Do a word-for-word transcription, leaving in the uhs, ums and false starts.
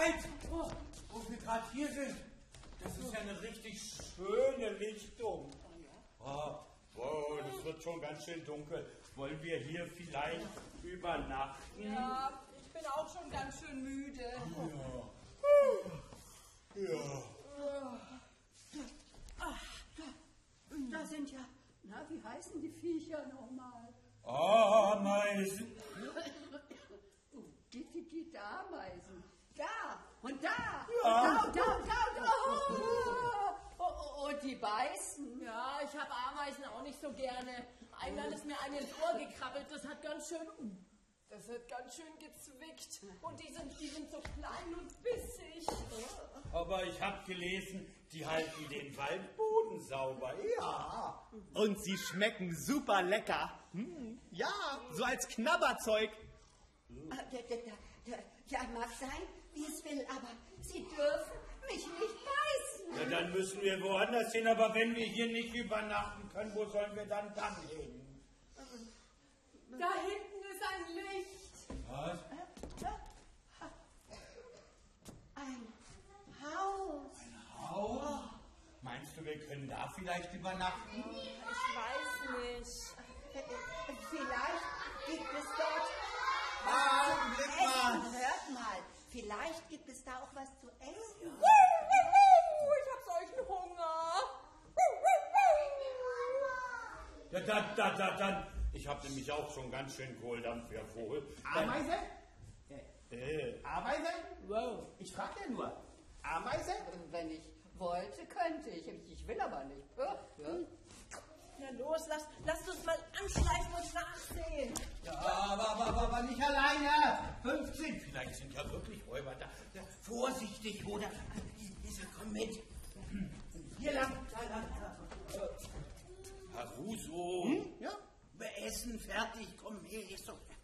Zeit, wo wir gerade hier sind. Das ist ja eine richtig schöne Lichtung. Oh, wow, das wird schon ganz schön dunkel. Wollen wir hier vielleicht übernachten? Ja, ich bin auch schon ganz schön müde. Ja. Ja. Ach, da sind ja, na, wie heißen die Viecher nochmal? Ameisen. Oh, die, die, die Ameisen. Da und da. Ja. Und da und da und da. Und, da. Oh, oh, und die beißen. Ja, ich habe Ameisen auch nicht so gerne. Einmal ist mir eine ins Ohr gekrabbelt, das hat ganz schön, das hat ganz schön gezwickt. Und die sind, die sind so klein und bissig. Aber ich habe gelesen, die halten den Waldboden sauber. Ja. Und sie schmecken super lecker. Hm, ja, so als Knabberzeug. Ah, da, da, da, ja, mag sein, wie es will, aber sie dürfen mich nicht beißen. Ja, dann müssen wir woanders hin, aber wenn wir hier nicht übernachten können, wo sollen wir dann dann hin? Da hinten ist ein Licht. Was? Ein Haus. Ein Haus? Meinst du, wir können da vielleicht übernachten? Ich weiß nicht. Vielleicht gibt es dort Ah, Blick was zu mal. essen. Hört mal, vielleicht gibt es da auch was zu essen. Ich hab solchen Hunger. Ja, dann, dann, dann, dann. Ich habe nämlich auch schon ganz schön Kohldampf, ja wohl. Ameise? Äh, Ameise? Wow. Ich frage ja nur. Ameise? Wenn ich wollte, könnte ich. Ich will aber nicht. Ja, ja. Na los, lass, lasst uns mal anschleifen und nachsehen. ja, aber, aber, aber nicht alleine. fünfzehn, vielleicht sind ja wirklich Räuber da. Ja, vorsichtig, oder? Lisa, komm mit. Hier lang. Da lang. Caruso. Hm? Ja? Essen fertig, komm her. Ist doch